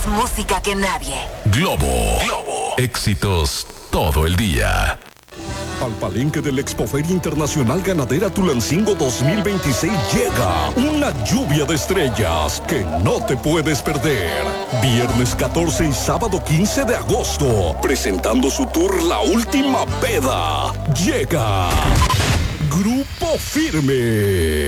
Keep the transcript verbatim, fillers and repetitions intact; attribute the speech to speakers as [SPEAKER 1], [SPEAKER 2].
[SPEAKER 1] Más música que nadie.
[SPEAKER 2] Globo. Globo. Éxitos todo el día.
[SPEAKER 3] Al palenque del Expoferia Internacional Ganadera Tulancingo dos mil veintiséis llega una lluvia de estrellas que no te puedes perder. Viernes catorce y sábado quince de agosto, presentando su tour La Última Peda. Llega Grupo Firme.